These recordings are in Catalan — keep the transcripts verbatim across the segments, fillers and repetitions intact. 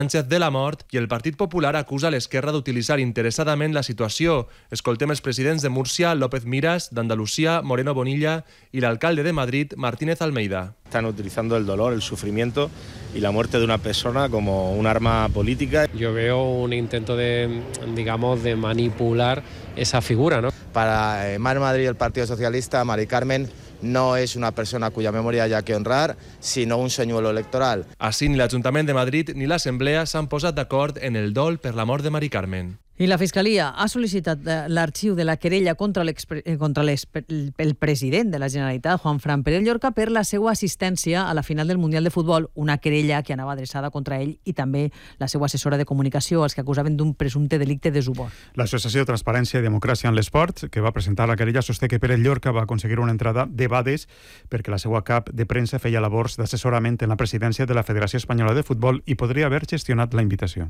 Sánchez de la mort i el Partit Popular acusa l'esquerra d'utilitzar interessadament la situació. Escoltem els presidents de Múrcia, López Miras, d'Andalucía, Moreno Bonilla y l'alcalde de Madrid, Martínez Almeida. Están utilizando el dolor, el sufrimiento y la muerte de una persona como un arma política. Yo veo un intento de, digamos, de manipular esa figura, ¿no? Para Mar Madrid y el Partido Socialista, Mari Carmen no es una persona cuya memoria haya que honrar, sino un señuelo electoral. Així, ni l'Ajuntament de Madrid ni l'Assemblea s'han posat d'acord en el dol per la mort de Mari Carmen. I la Fiscalia ha sol·licitat l'arxiu de la querella contra, contra el president de la Generalitat, Juan Fran Pérez Llorca, per la seva assistència a la final del Mundial de Futbol, una querella que anava adreçada contra ell i també la seva assessora de comunicació, els que acusaven d'un presumpte delicte de suborn. L'Associació Transparència i Democràcia en l'Esport, que va presentar la querella, sosté que Pérez Llorca va aconseguir una entrada de bades perquè la seva cap de premsa feia labors d'assessorament en la presidència de la Federació Espanyola de Futbol i podria haver gestionat la invitació.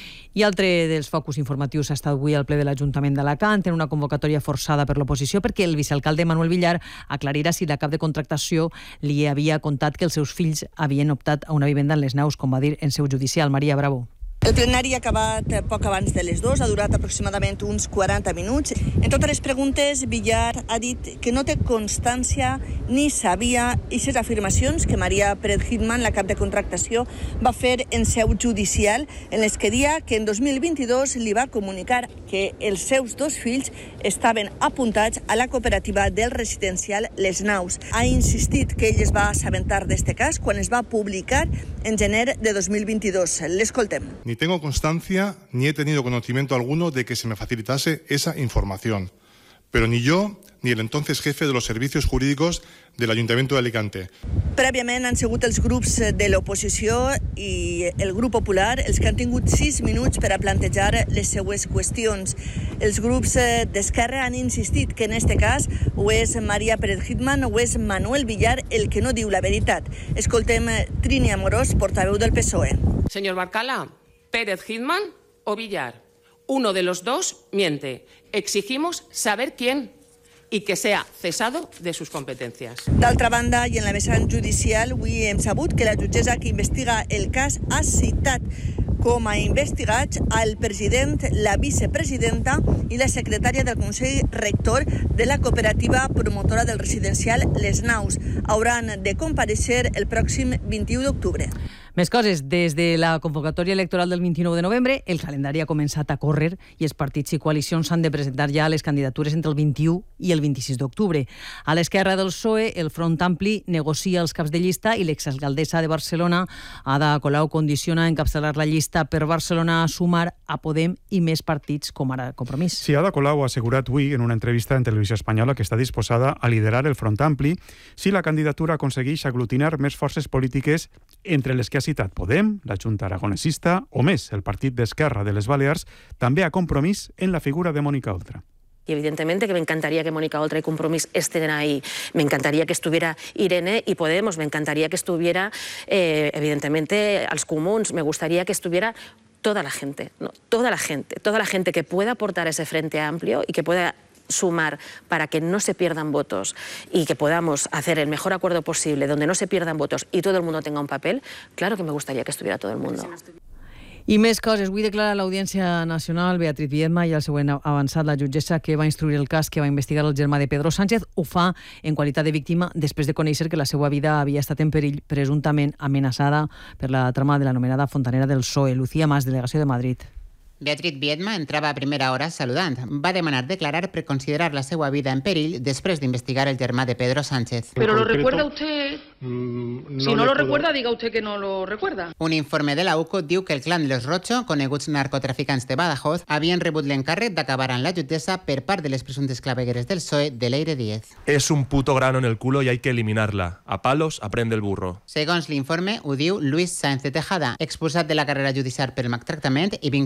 I altre dels focus informatius ha estat avui al ple de l'Ajuntament d'Alacant en una convocatòria forçada per l'oposició perquè el vicealcalde Manuel Villar aclarirà si la cap de contractació li havia contat que els seus fills havien optat a una vivenda en les Naus, com va dir en seu judicial. Maria Bravo. El plenari ha acabat poc abans de les dues, ha durat aproximadament uns quaranta minuts. En totes les preguntes, Villar ha dit que no té constància ni sabia aquestes afirmacions que Maria Pérez Hitman, la cap de contractació, va fer en seu judicial, en les que dia que en dos mil vint-i-dos li va comunicar que els seus dos fills estaven apuntats a la cooperativa del residencial Les Naus. Ha insistit que ell es va assabentar d'este cas quan es va publicar en gener de dos mil vint-i-dos. L'escoltem. Ni tengo constancia ni he tenido conocimiento alguno de que se me facilitase esa información. Pero ni yo ni el entonces jefe de los servicios jurídicos del Ayuntamiento de Alicante. Prèviament han sigut els grups de l'oposició i el grup popular els que han tingut sis minuts per a plantejar les seues qüestions. Els grups d'Esquerra han insistit que en este cas o és Maria Pérez Hitman o és Manuel Villar el que no diu la veritat. Escoltem Trini Amorós, portaveu del P S O E. Señor Barcala, Pérez Hitman o Villar. Uno de los dos miente. Exigimos saber quién y que sea cesado de sus competencias. D'altra banda, i en la vessant judicial, avui hem sabut que la jutgessa que investiga el cas ha citat com a investigats al president, la vicepresidenta i la secretària del Consell Rector de la cooperativa promotora del residencial Les Naus. Hauran de comparèixer el pròxim vint-i-u d'octubre. Més coses. Des de la convocatòria electoral del vint-i-nou de novembre, el calendari ha començat a córrer i els partits i coalicions s'han de presentar ja les candidatures entre el vint-i-u i el vint-i-sis d'octubre. A l'esquerra del P S O E, el Front Ampli negocia els caps de llista i l'exalcaldessa de Barcelona, Ada Colau, condiciona encapçalar la llista per Barcelona a sumar a Podem i més partits com ara Compromís. Sí, Ada Colau ha assegurat avui en una entrevista en Televisió Espanyola que està disposada a liderar el Front Ampli si la candidatura aconsegueix aglutinar més forces polítiques, entre les que ha citat Podem, la Junta Aragonesista o més, el Partit d'Esquerra de les Balears, també a Compromís en la figura de Mónica Oltra. Y evidentemente que me encantaría que Mónica Oltra y Compromís estén ahí. Me encantaría que estuviera Irene y Podemos. Me encantaría que estuviera, eh, evidentemente, als Comuns. Me gustaría que estuviera toda la gente, ¿no? Toda la gente, toda la gente que pueda aportar ese frente amplio y que pueda sumar para que no se pierdan votos y que podamos hacer el mejor acuerdo posible donde no se pierdan votos y todo el mundo tenga un papel. Claro que me gustaría que estuviera todo el mundo. I més coses. Avui declara l'Audiència Nacional Beatriz Viedma i el següent avançat, la jutgessa que va instruir el cas que va investigar el germà de Pedro Sánchez, ho fa en qualitat de víctima després de conèixer que la seva vida havia estat en perill, presumptament amenaçada per la trama de l'anomenada Fontanera del P S O E. Lucía Mas, delegació de Madrid. Beatriz Viedma entrava a primera hora saludant. Va demanar declarar per considerar la seva vida en perill després d'investigar el germà de Pedro Sánchez. ¿Pero lo recuerda usted? Mm, no si no lo puedo... recuerda, diga usted que no lo recuerda. Un informe de la U C O diu que el clan de los Rocho, coneguts narcotraficants de Badajoz, havien rebut l'encàrrec d'acabar amb la jutgessa per part de les presumptes clavegueres del P S O E de Leire Díez. Es un puto grano en el culo y hay que eliminarla. A palos aprende el burro. Segons l'informe, ho diu Luis Sáenz de Tejada, expulsat de la carrera judicial per maltractament i vinculat amb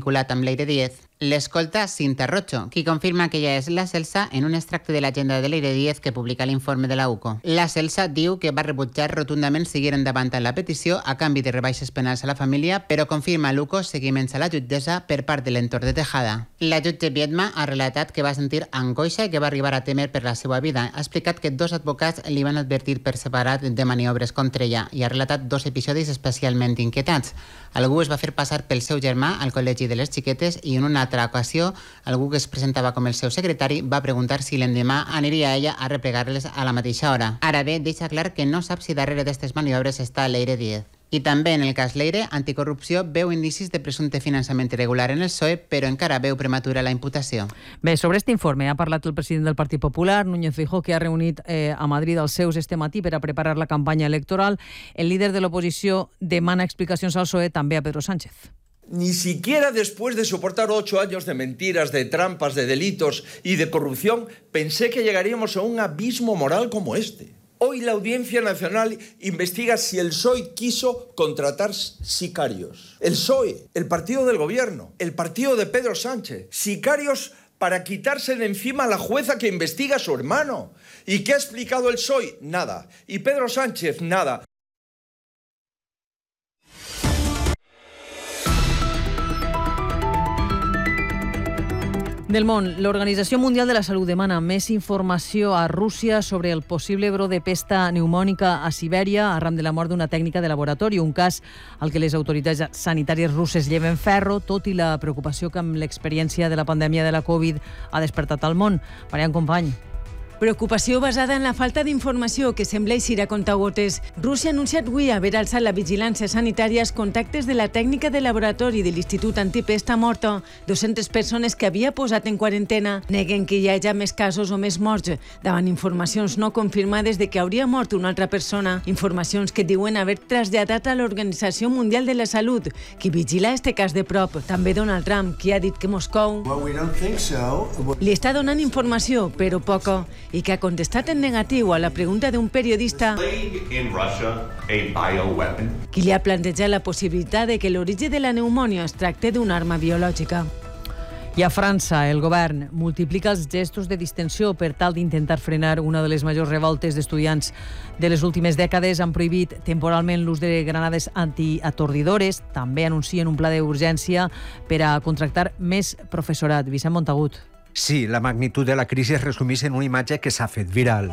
Leire Díez. L'escolta Cinta Rocho, qui confirma que ja és la Celsa en un extracte de l'agenda de Leire Díez que publica l'informe de la U C O. La Celsa diu que va rebutjar rotundament seguir endavant en la petició a canvi de rebaixes penals a la família, però confirma a l'U C O seguiments a la jutgessa per part de l'entorn de Tejada. La jutge Viedma ha relatat que va sentir angoixa i que va arribar a temer per la seva vida. Ha explicat que dos advocats li van advertir per separat de maniobres contra ella i ha relatat dos episodis especialment inquietats. Algú es va fer passar pel seu germà al col·legi de les xiquetes i en una altra ocasió, algú que es presentava com el seu secretari va preguntar si l'endemà aniria ella a replegar-les a la mateixa hora. Ara bé, deixa clar que no sap si darrere d'aquestes maniobres està Leire Díez. I també en el cas Leire, Anticorrupció veu indicis de presumpte finançament irregular en el P S O E, però encara veu prematura la imputació. Bé, sobre aquest informe ha parlat el president del Partit Popular, Núñez Feijóo, que ha reunit eh, a Madrid els seus este matí per a preparar la campanya electoral. El líder de l'oposició demana explicacions al P S O E, també a Pedro Sánchez. Ni siquiera después de soportar ocho años de mentiras, de trampas, de delitos y de corrupción, pensé que llegaríamos a un abismo moral como este. Hoy la Audiencia Nacional investiga si el P S O E quiso contratar sicarios. El P S O E, el partido del gobierno, el partido de Pedro Sánchez, sicarios para quitarse de encima a la jueza que investiga a su hermano. ¿Y qué ha explicado el P S O E? Nada. Y Pedro Sánchez, nada. Del món, l'Organització Mundial de la Salut demana més informació a Rússia sobre el possible brot de pesta pneumònica a Sibèria arran de la mort d'una tècnica de laboratori, un cas al que les autoritats sanitàries russes lleven ferro, tot i la preocupació que amb l'experiència de la pandèmia de la Covid ha despertat al món. Marian Company. Preocupació basada en la falta d'informació que sembla eixir a contagotes. Rússia ha anunciat avui haver alçat la vigilància sanitària als contactes de la tècnica de laboratori de l'Institut Antipesta morta. dues-centes persones que havia posat en quarantena neguen que hi hagi més casos o més morts, davant informacions no confirmades de que hauria mort una altra persona. Informacions que diuen haver traslladat a l'Organització Mundial de la Salut, qui vigila este cas de prop. També Donald Trump, qui ha dit que Moscou li està donant informació, però poca, i que ha contestat en negatiu a la pregunta d'un periodista qui li ha plantejat la possibilitat de que l'origen de la pneumònia es tracti d'una arma biològica. I a França, el govern multiplica els gestos de distensió per tal d'intentar frenar una de les majors revoltes d'estudiants de les últimes dècades. Han prohibit temporalment l'ús de granades antiatordidores. També anuncien un pla d'urgència per a contractar més professorat. Vicent Montagut. Sí, la magnitud de la crisi es resumeix en una imatge que s'ha fet viral.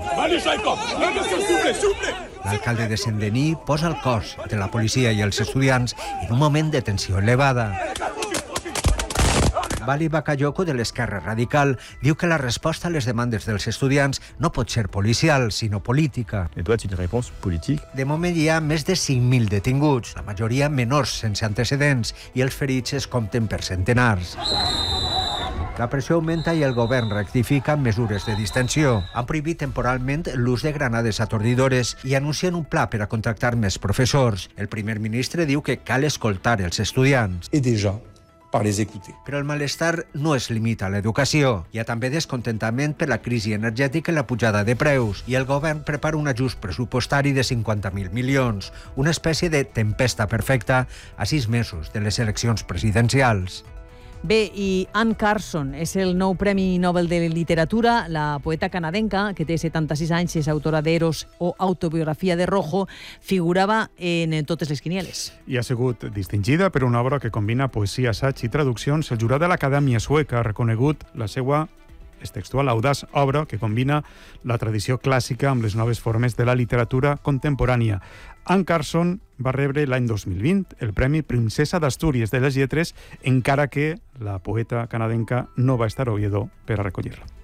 L'alcalde de Saint-Denis posa el cos de la policia i els estudiants en un moment de tensió elevada. Vali Bakayoko, de l'Esquerra Radical, diu que la resposta a les demandes dels estudiants no pot ser policial, sinó política. De moment hi ha més de cinc mil detinguts, la majoria menors sense antecedents, i els ferits es compten per centenars. La pressió augmenta i el govern rectifica mesures de distensió. Han prohibit temporalment l'ús de granades atordidores i anuncien un pla per a contractar més professors. El primer ministre diu que cal escoltar els estudiants. I déjà, par les écouter. Però el malestar no es limita a l'educació. Hi ha també descontentament per la crisi energètica i la pujada de preus, i el govern prepara un ajust pressupostari de cinquanta mil milions, una espècie de tempesta perfecta a sis mesos de les eleccions presidencials. Bé, i Anne Carson és el nou Premi Nobel de Literatura. La poeta canadenca, que té setanta-sis anys, és autora d'Eros o Autobiografia de Rojo, figurava en totes les quinieles. I ha sigut distingida per una obra que combina poesia, assaig i traduccions. El jurat de l'Acadèmia Sueca ha reconegut la seva és textual, audaç obra que combina la tradició clàssica amb les noves formes de la literatura contemporània. Anne Carson va rebre l'any dos mil vint el Premi Princesa d'Astúries de les Lletres, encara que la poeta canadenca no va estar a Oviedo per a recollir-lo.